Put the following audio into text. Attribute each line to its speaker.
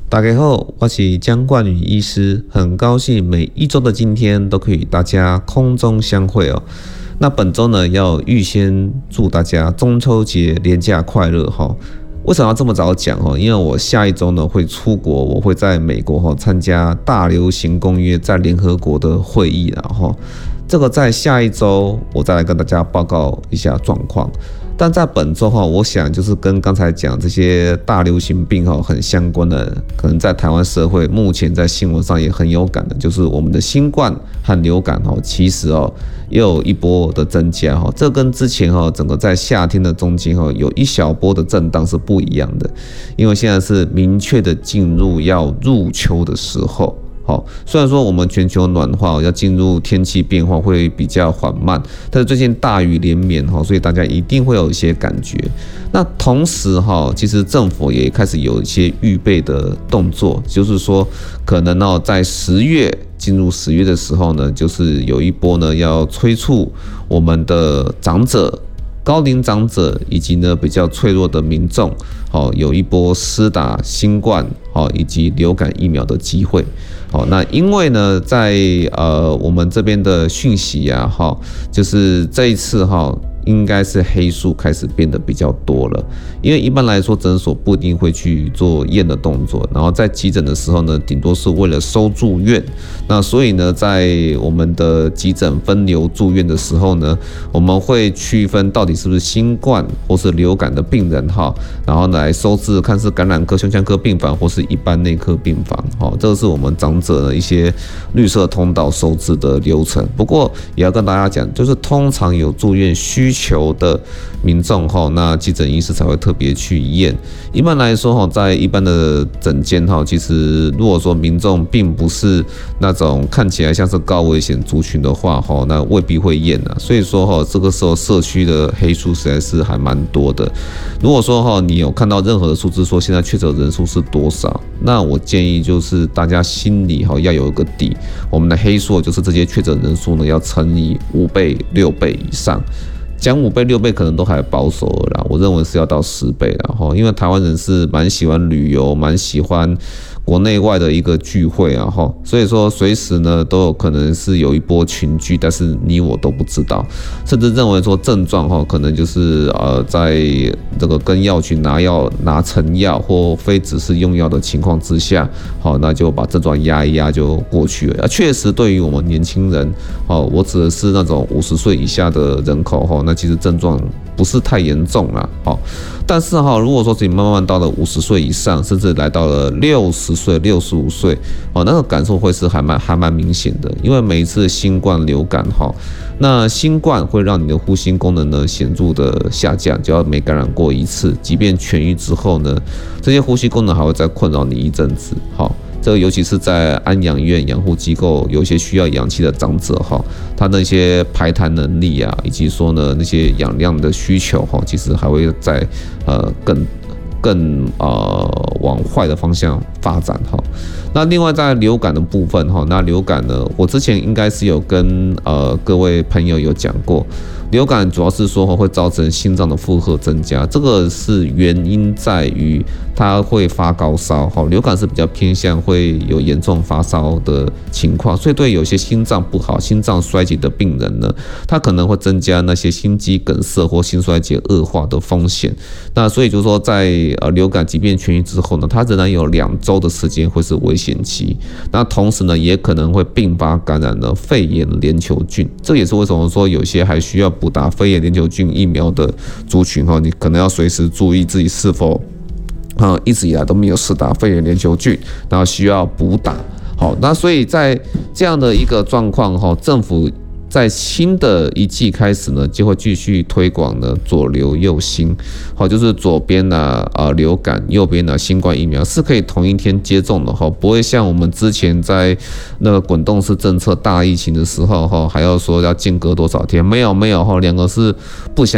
Speaker 1: 大家好，我是江冠宇医师，很高兴每一周的今天都可以与大家空中相会哦。那本周呢，要预先祝大家中秋节连假快乐哈。为什么要这么早讲哦？因为我下一周呢会出国，我会在美国参加大流行公约在联合国的会议，然后这个在下一周我再来跟大家报告一下状况。但在本周我想就是跟刚才讲这些大流行病很相关的，可能在台湾社会目前在新闻上也很有感的，就是我们的新冠和流感其实也有一波的增加这跟之前整个在夏天的中间有一小波的震荡是不一样的，因为现在是明确的进入要入秋的时候。虽然说我们全球暖化要进入天气变化会比较缓慢，但是最近大雨连绵所以大家一定会有一些感觉。那同时其实政府也开始有一些预备的动作，就是说可能在进入10月的时候呢，就是有一波呢要催促我们的长者、高龄长者以及呢比较脆弱的民众，有一波施打新冠以及流感疫苗的机会。那因为呢，在我们这边的讯息就是这一次应该是黑数开始变得比较多了，因为一般来说诊所不一定会去做验的动作，然后在急诊的时候呢，顶多是为了收住院。那所以呢，在我们的急诊分流住院的时候呢，我们会区分到底是不是新冠或是流感的病人然后来收治看是感染科、胸腔科病房或是一般内科病房这个是我们长者的一些绿色通道收治的流程。不过也要跟大家讲，就是通常有住院需求的民众那急诊医师才会特别去验。一般来说在一般的诊间其实如果说民众并不是那种看起来像是高危险族群的话那未必会验所以说这个时候社区的黑数实在是还蛮多的。如果说你有看到任何的数字说现在确诊人数是多少，那我建议就是大家心里要有一个底，我们的黑数就是这些确诊人数呢要乘以5倍、6倍以上。讲5倍、6倍可能都还保守了啦，我认为是要到10倍啦因为台湾人是蛮喜欢旅游，蛮喜欢国内外的一个聚会所以说随时呢都有可能是有一波群聚，但是你我都不知道，甚至认为说症状可能就是在这个跟药局拿药、拿成药或非指示用药的情况之下那就把症状压一压就过去了。确实对于我们年轻人我指的是那种50岁以下的人口那其实症状不是太严重啦但是如果说自己慢慢到了50岁以上，甚至来到了60岁、65岁那个感受会是还蛮明显的。因为每一次新冠流感那新冠会让你的呼吸功能呢显著的下降，只要每感染过一次，即便痊愈之后呢，这些呼吸功能还会再困扰你一阵子这个尤其是在安养院、养护机构，有一些需要氧气的长者他那些排痰能力以及说呢那些氧量的需求其实还会在更往坏的方向发展那另外在流感的部分那流感呢，我之前应该是有跟各位朋友有讲过，流感主要是说会造成心脏的负荷增加，这个是原因在于它会发高烧流感是比较偏向会有严重发烧的情况，所以对有些心脏不好、心脏衰竭的病人呢，它可能会增加那些心肌梗塞或心衰竭恶化的风险。那所以就是说在流感即便痊愈之后呢，它仍然有2周的时间会是危险期，那同时呢也可能会并发感染了肺炎链球菌。这也是为什么说有些还需要补打肺炎链球菌疫苗的族群你可能要随时注意自己是否一直以来都没有施打肺炎链球菌，然后需要补打那所以在这样的一个状况政府在新的一季开始呢，就会继续推广呢左流右新，就是左边流感，右边新冠疫苗是可以同一天接种的不会像我们之前在那个滚动式政策大疫情的时候还要说要间隔多少天，没有，2个是不相